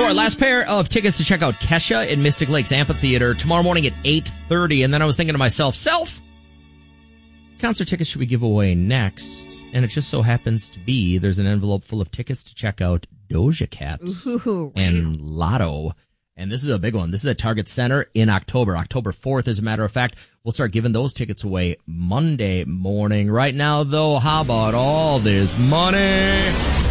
So our last pair of tickets to check out Kesha in Mystic Lakes Amphitheater tomorrow morning at 8:30. And then I was thinking to myself, concert tickets should we give away next? And it just so happens to be there's an envelope full of tickets to check out Doja Cat and Lotto. And this is a big one. This is at Target Center in October 4th, as a matter of fact. We'll start giving those tickets away Monday morning. Right now, though, how about all this money?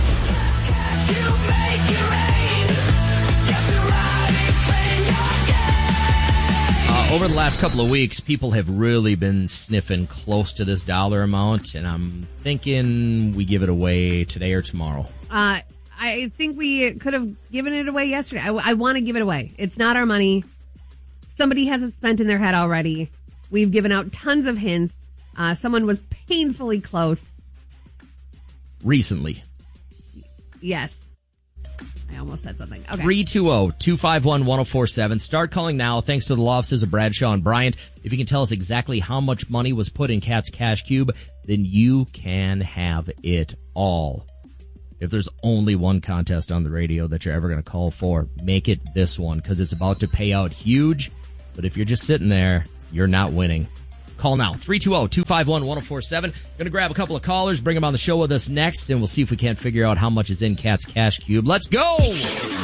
Over the last couple of weeks, people have really been sniffing close to this dollar amount, and I'm thinking we give it away today or tomorrow. I think we could have given it away yesterday. I want to give it away. It's not our money. Somebody has it spent in their head already. We've given out tons of hints. Someone was painfully close. Recently. Yes. I almost said something. Okay. 320-251-1047. Start calling now. Thanks to the law offices of Bradshaw and Bryant. If you can tell us exactly how much money was put in Cat's Cash Cube, then you can have it all. If there's only one contest on the radio that you're ever going to call for, make it this one, because it's about to pay out huge. But if you're just sitting there, you're not winning. Call now. 320-251-1047. Going to grab a couple of callers, bring them on the show with us next, and we'll see if we can't figure out how much is in Cat's Cash Cube. Let's go!